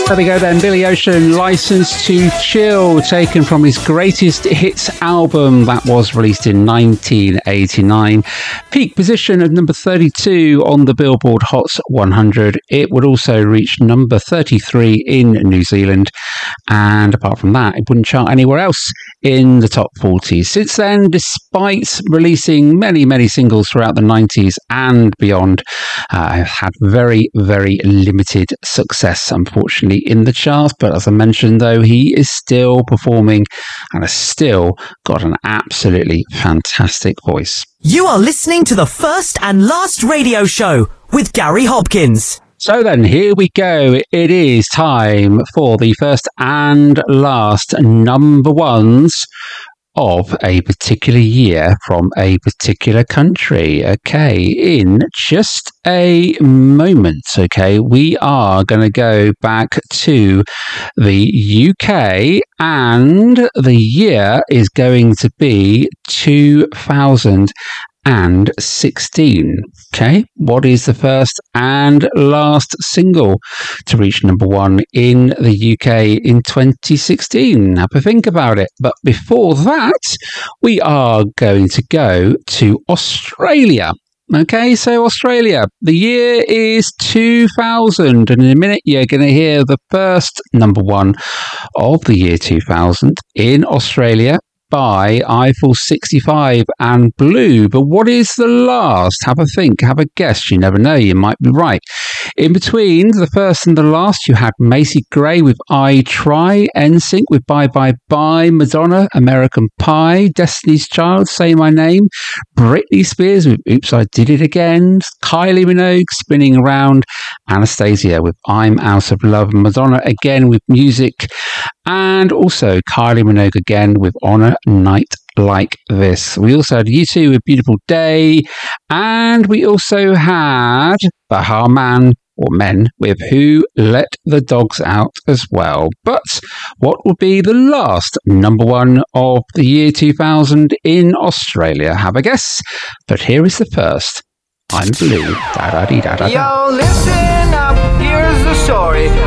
There we go then, Billy Ocean, License to Chill, taken from his greatest hits album that was released in 1989. Peak position of number 32 on the Billboard Hot 100. It would also reach number 33 in New Zealand, and apart from that, it wouldn't chart anywhere else in the top 40. Since then, despite releasing many singles throughout the 90s and beyond, I've had very limited success, unfortunately, in the charts. But as I mentioned, though, he is still performing and has still got an absolutely fantastic voice. You are listening to the First and Last Radio Show with Gary Hopkins. So then, here we go. It is time for the first and last number ones of a particular year from a particular country. Okay, in just a moment, okay, we are going to go back to the UK, and the year is going to be 2016. Okay, what is the first and last single to reach number one in the UK in 2016? Have a think about it. But before that, we are going to go to Australia. Okay, so Australia, the year is 2000, and in a minute you're going to hear the first number one of the year 2000 in Australia by Eiffel 65 and Blue. But what is the last? Have a think, have a guess. You never know, you might be right. In between the first and the last, you had Macy Gray with I Try, NSYNC with Bye Bye Bye, Madonna, American Pie, Destiny's Child, Say My Name, Britney Spears with Oops, I Did It Again, Kylie Minogue, Spinning Around, Anastasia with I'm Out of Love, Madonna again with Music, and also Kylie Minogue again with On a Night Like This. We also had U2 with Beautiful Day, and we also had Bahar Man or Men with Who Let the Dogs Out as well. But what would be the last number one of the year 2000 in Australia? Have a guess. But here is the first. I'm Blue. Da da dee da da da. Yo, listen up, here's the story.